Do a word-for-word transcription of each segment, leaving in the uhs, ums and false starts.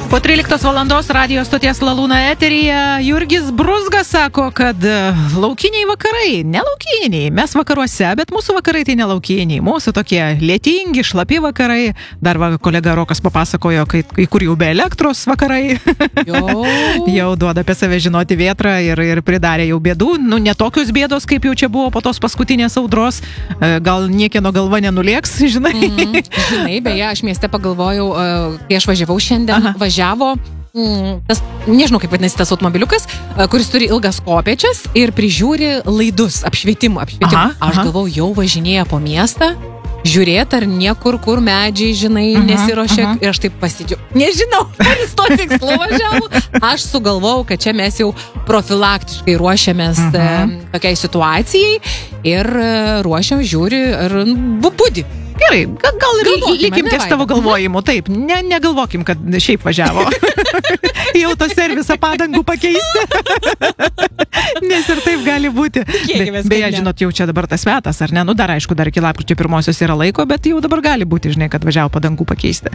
Po tryliktos valandos radio stoties Lalūna eteryje Jurgis Brūzga sako, kad laukiniai vakarai, ne laukiniai, mes vakaruose, bet mūsų vakarai tai ne laukiniai, mūsų tokie lietingi, šlapi vakarai. Dar va, kolega Rokas papasakojo, kai, kai kur jau be elektros vakarai. Jo. Jau duoda apie save žinoti vėtrą ir, ir pridarė jau bėdų. Nu, ne tokios bėdos, kaip jau čia buvo po tos paskutinės audros. Gal niekieno galva nenulieks, žinai. Mm, žinai, beje, aš mieste pagalvojau, kai aš važiavau šiandien, Aha. važiavo, mm, tas, nežinau kaip vadinasi tas automobiliukas, kuris turi ilgas kopėčias ir prižiūri laidus, apšvietimą. apšvietimą. Aha, aš aha. galvau, jau važinėja po miestą, žiūrėt, ar niekur, kur medžiai, žinai, Aha, nesiruošia. aha. Ir aš taip pasidžiau. Nežinau, ar jis to tikslu važiavo. Aš sugalvojau, kad čia mes jau profilaktiškai ruošiamės e, tokiai situacijai ir e, ruošiam, žiūri, ir bubudi. Gerai, gal, gal ir Galvokime, likim ne, ties tavo Vaida. galvojimu, taip, ne, negalvokim, kad šiaip važiavo. Į autoservisą padangų pakeisti. Nes ir taip gali būti. Tikėkimės, Be, kad beje, ne. žinot, jau čia dabar tas metas, ar ne? Nu, dar aišku, dar iki lapkričio pirmosios yra laiko, bet jau dabar gali būti, žinai, kad važiavo padangų pakeisti.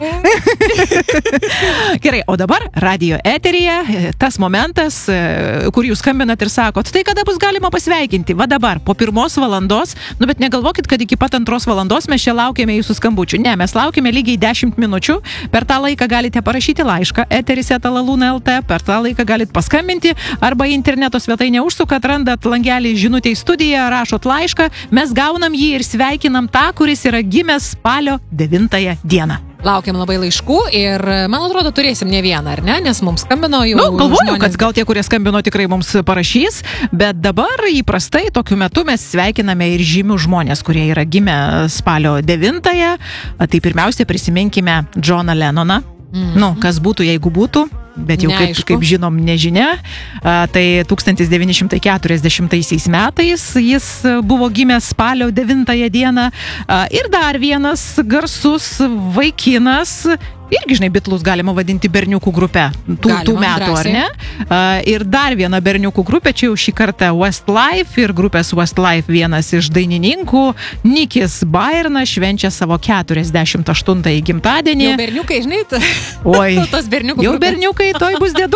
Gerai, o dabar radio eteryje tas momentas, kur jūs skambinat ir sakot, tai kada bus galima pasveikinti? Va dabar, po pirmos valandos, nu bet negalvokit, kad iki pat antros valandos mes čia laukiame jūsų skambučių. Ne, mes laukiame lygiai dešimt minučių. Per tą laiką galite parašyti laišką eteris eta lalūna taškas lt, per tą laiką galite paskambinti arba į interneto svetainę užsukat, randat langelį žinutę į studiją, rašot laišką, mes gaunam jį ir sveikinam tą, kuris yra gimęs spalio devintąją dieną. Laukiam labai laiškų ir, man atrodo, turėsim ne vieną, ar ne? Nes mums skambino jau Nu, galvoju, žmonės. kad gal tie, kurie skambino, tikrai mums parašys, bet dabar įprastai tokiu metu mes sveikiname ir žymių žmonės, kurie yra gimę spalio devintąją. Tai pirmiausia prisiminkime Džoną Lennoną. Mm. Nu, kas būtų, jeigu būtų, bet jau kaip, Neaišku. kaip žinom, nežinia. A, tai tūkstantis devyni šimtai keturiasdešimtaisiais metais jis buvo gimęs spalio devintąją dieną. A, ir dar vienas garsus vaikinas, irgi, žinai, Bitlus galima vadinti berniukų grupę tų, Galima, tų metų, ar drąsiai. ne? A, ir dar viena berniukų grupė, čia jau šį kartą Westlife ir grupės Westlife vienas iš dainininkų, Nikis Bairnas, švenčia savo keturiasdešimt aštuntąjį gimtadienį. Jau berniukai, žinai, ta- Oi, tos berniukų jau grupės. berniukai, toj bus dėdu.